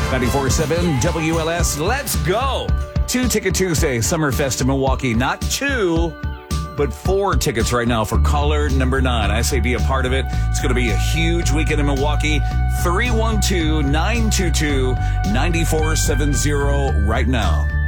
94.7 WLS. Let's go. 2 Ticket Tuesday, Summerfest in Milwaukee. Not 2, but 4 tickets right now for caller number 9. I say be a part of it. It's going to be a huge weekend in Milwaukee. 312-922-9470 right now.